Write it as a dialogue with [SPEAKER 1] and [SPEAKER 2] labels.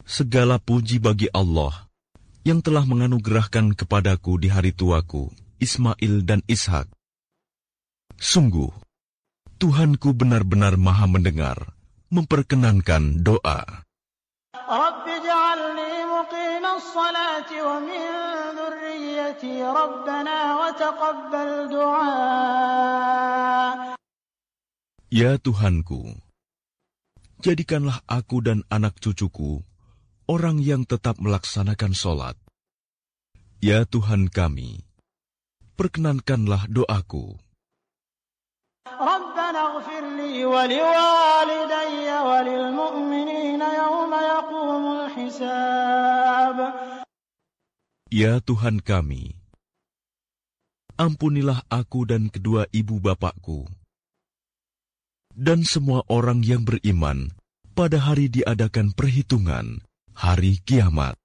[SPEAKER 1] Segala puji bagi Allah yang telah menganugerahkan kepadaku di hari tuaku, Ismail dan Ishak. Sungguh, Tuhanku benar-benar maha mendengar, memperkenankan doa.
[SPEAKER 2] Rabbi ja'alni muqimas salati wa min dhurriyyati Rabbana wa taqabbal du'a.
[SPEAKER 1] Ya Tuhanku, jadikanlah aku dan anak cucuku orang yang tetap melaksanakan sholat. Ya Tuhan kami, perkenankanlah doaku.
[SPEAKER 2] Rabbana ighfir li wa liwalidayya wa lil mu'minina yawma yaqumul hisab.
[SPEAKER 1] Ya Tuhan kami, ampunilah aku dan kedua ibu bapakku, dan semua orang yang beriman pada hari diadakan perhitungan, hari kiamat.